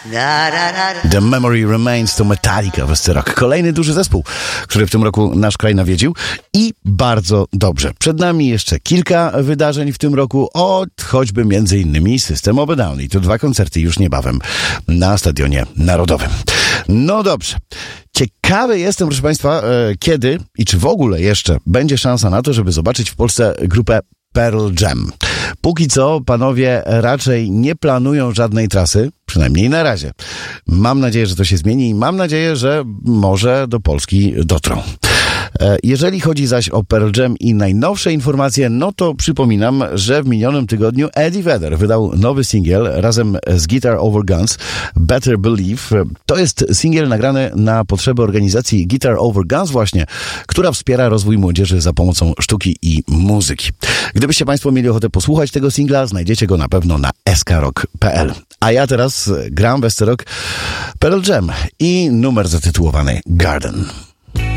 The Memory Remains to Metallica, Westy Rock. Kolejny duży zespół, który w tym roku nasz kraj nawiedził i bardzo dobrze. Przed nami jeszcze kilka wydarzeń w tym roku, choćby między innymi System of a Down i to 2 koncerty już niebawem na Stadionie Narodowym. No dobrze. Ciekawy jestem, proszę Państwa, kiedy i czy w ogóle jeszcze będzie szansa na to, żeby zobaczyć w Polsce grupę Pearl Jam. Póki co panowie raczej nie planują żadnej trasy, przynajmniej na razie. Mam nadzieję, że to się zmieni i mam nadzieję, że może do Polski dotrą. Jeżeli chodzi zaś o Pearl Jam i najnowsze informacje, no to przypominam, że w minionym tygodniu Eddie Vedder wydał nowy singiel razem z Guitar Over Guns, Better Believe. To jest singiel nagrany na potrzeby organizacji Guitar Over Guns właśnie, która wspiera rozwój młodzieży za pomocą sztuki i muzyki. Gdybyście Państwo mieli ochotę posłuchać tego singla, znajdziecie go na pewno na skrock.pl. A ja teraz gram Westy Rock, Pearl Jam i numer zatytułowany Garden.